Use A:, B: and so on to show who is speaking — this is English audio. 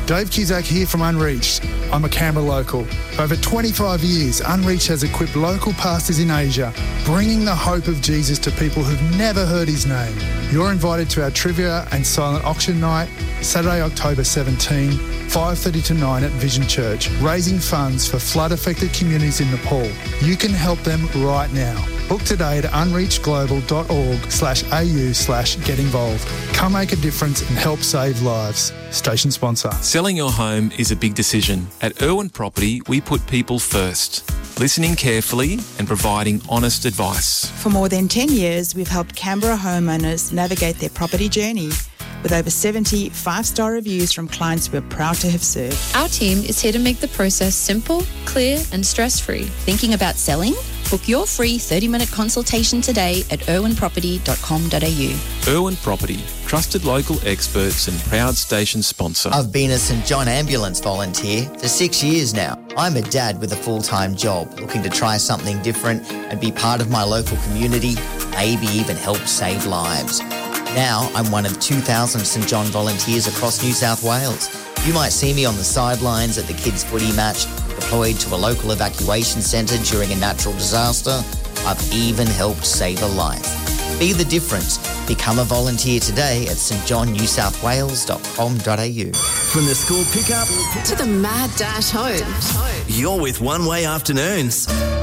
A: Dave Cusack here from Unreached. I'm a Canberra local. For over 25 years, Unreached has equipped local pastors in Asia, bringing the hope of Jesus to people who've never heard his name. You're invited to our trivia and silent auction night, Saturday, October 17, 5:30 to 9 at Vision Church, raising funds for flood-affected communities in Nepal. You can help them right now. Book today at unreachedglobal.org.au/get involved. Come make a difference and help save lives. Station sponsor.
B: Selling your home is a big decision. At Irwin Property, we put people first, listening carefully and providing honest advice.
C: For more than 10 years, we've helped Canberra homeowners navigate their property journey with over 70 five-star reviews from clients we're proud to have served.
D: Our team is here to make the process simple, clear and stress-free.
E: Thinking about selling? Book your free 30-minute consultation today at irwinproperty.com.au.
B: Irwin Property, trusted local experts and proud station sponsor.
F: I've been a St John Ambulance volunteer for 6 years now. I'm a dad with a full-time job, looking to try something different and be part of my local community, maybe even help save lives. Now I'm one of 2,000 St John volunteers across New South Wales. You might see me on the sidelines at the kids' footy match, deployed to a local evacuation centre during a natural disaster. I've even helped save a life. Be the difference. Become a volunteer today at stjohnnewsouthwales.com.au.
G: From the school pickup
H: to the mad dash home.
G: You're with One Way Afternoons.